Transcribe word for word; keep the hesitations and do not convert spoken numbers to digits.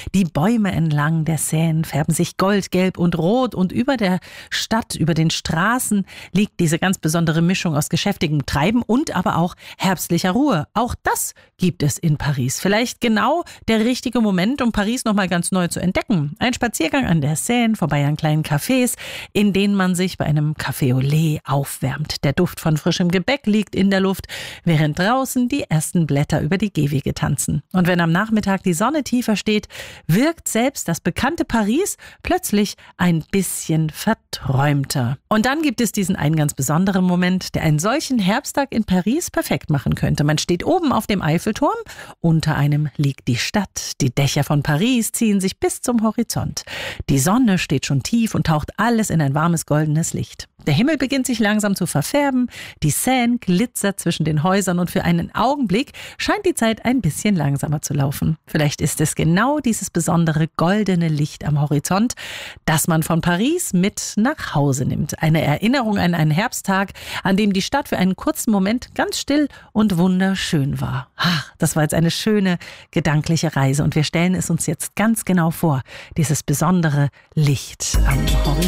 Die Bäume entlang der Seine färben sich goldgelb und rot und über der Stadt, über den Straßen liegt diese ganz besondere Mischung aus geschäftigem Treiben und aber auch herbstlicher Ruhe. Auch das gibt es in Paris. Vielleicht genau der richtige Moment, um Paris nochmal ganz neu zu entdecken. Ein Spaziergang an der Seine, vorbei an kleinen Cafés, in denen man sich bei einem Café au lait aufwärmt. Der Duft von frischem Gebäck liegt in der Luft, während draußen die ersten Blätter über die Gehwege tanzen. Und wenn am Nachmittag die Sonne tiefer steht, wirkt selbst das bekannte Paris plötzlich ein bisschen verträumter. Und dann gibt es diesen einen ganz besonderen Moment, der einen solchen Herbsttag in Paris perfekt machen könnte. Man steht oben auf dem Eiffelturm, unter einem liegt die Stadt. Die Dächer von Paris ziehen sich bis zum Horizont. Die Sonne steht schon tief und taucht alles in ein warmes goldenes Licht. Der Himmel beginnt sich langsam zu verfärben, die Seine glitzert zwischen den Häusern und für einen Augenblick scheint die Zeit ein bisschen langsamer zu laufen. Vielleicht ist es genau dieses besondere goldene Licht am Horizont, das man von Paris mit nach Hause nimmt. Eine Erinnerung an einen Herbsttag, an dem die Stadt für einen kurzen Moment ganz still und wunderschön war. Ach, das war jetzt eine schöne gedankliche Reise und wir stellen es uns jetzt ganz genau vor, dieses besondere Licht am Horizont.